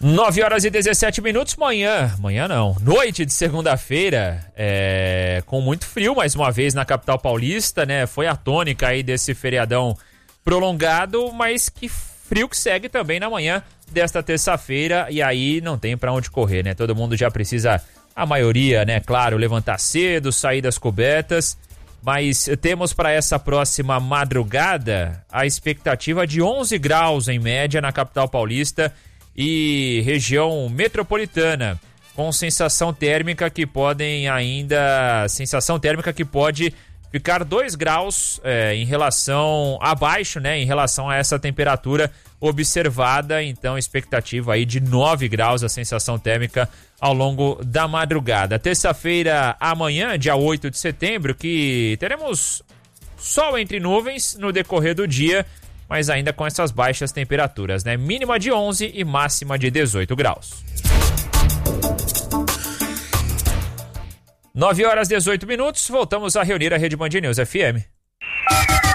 9h17, manhã não, noite de segunda-feira, com muito frio mais uma vez na capital paulista, né? Foi a tônica aí desse feriadão prolongado, mas que frio que segue também na manhã desta terça-feira, e aí não tem pra onde correr, né? Todo mundo já precisa, a maioria, né? Claro, levantar cedo, sair das cobertas, mas temos para essa próxima madrugada a expectativa de 11 graus em média na capital paulista e região metropolitana, com sensação térmica que pode ficar 2 graus em relação abaixo, né, em relação a essa temperatura observada. Então, expectativa aí de 9 graus a sensação térmica ao longo da madrugada. Terça-feira, amanhã, dia 8 de setembro, que teremos sol entre nuvens no decorrer do dia, mas ainda com essas baixas temperaturas, né? Mínima de 11 e máxima de 18 graus. 9h18, voltamos a reunir a Rede Band News FM.